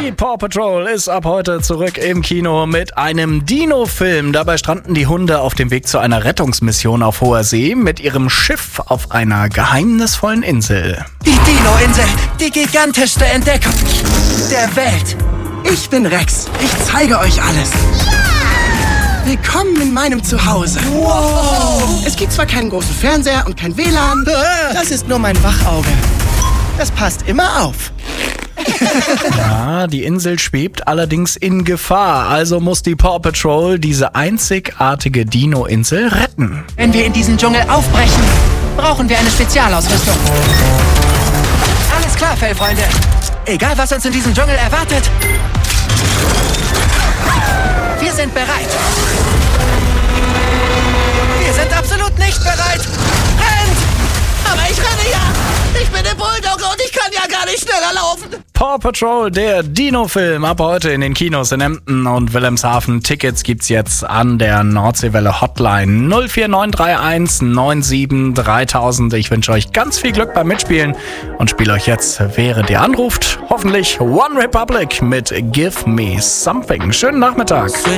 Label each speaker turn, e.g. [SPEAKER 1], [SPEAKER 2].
[SPEAKER 1] Die Paw Patrol ist ab heute zurück im Kino mit einem Dino-Film. Dabei stranden die Hunde auf dem Weg zu einer Rettungsmission auf hoher See mit ihrem Schiff auf einer geheimnisvollen Insel.
[SPEAKER 2] Die Dino-Insel, die gigantischste Entdeckung der Welt. Ich bin Rex, ich zeige euch alles. Willkommen in meinem Zuhause. Wow. Es gibt zwar keinen großen Fernseher und kein WLAN. Das ist nur mein Wachauge. Das passt immer auf.
[SPEAKER 1] Ja, die Insel schwebt allerdings in Gefahr. Also muss die Paw Patrol diese einzigartige Dino-Insel retten.
[SPEAKER 2] Wenn wir in diesen Dschungel aufbrechen, brauchen wir eine Spezialausrüstung. Alles klar, Fellfreunde. Egal, was uns in diesem Dschungel erwartet. Wir sind bereit. Wir sind absolut nicht bereit. Rennt! Aber ich renne ja. Ich bin der Bulldogge und ich kann ja gar nicht schneller laufen.
[SPEAKER 1] Paw Patrol, der Dino-Film, ab heute in den Kinos in Emden und Wilhelmshaven. Tickets gibt's jetzt an der Nordseewelle Hotline 04931 97 3000. Ich wünsche euch ganz viel Glück beim Mitspielen und spiele euch jetzt, während ihr anruft, hoffentlich One Republic mit Give Me Something. Schönen Nachmittag.